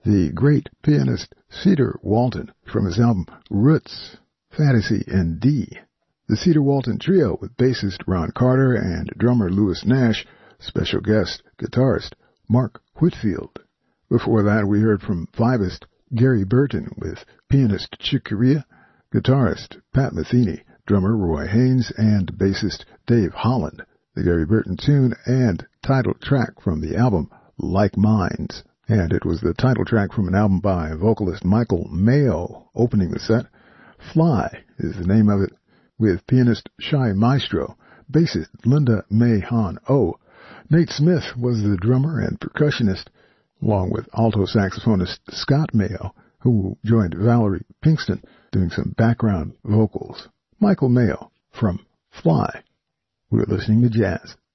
the great pianist Cedar Walton from his album Roots, Fantasy in D. The Cedar Walton Trio with bassist Ron Carter and drummer Louis Nash, special guest guitarist Mark Whitfield. Before that, we heard from vibist Gary Burton with pianist Chick Corea, guitarist Pat Metheny, drummer Roy Haynes, and bassist Dave Holland. The Gary Burton tune and title track from the album Like Minds. And it was the title track from an album by vocalist Michael Mayo opening the set. Fly is the name of it, with pianist Shy Maestro, bassist Linda May Han Oh. Nate Smith was the drummer and percussionist, along with alto saxophonist Scott Mayo, who joined Valerie Pinkston doing some background vocals. Michael Mayo from Fly. We're listening to jazz.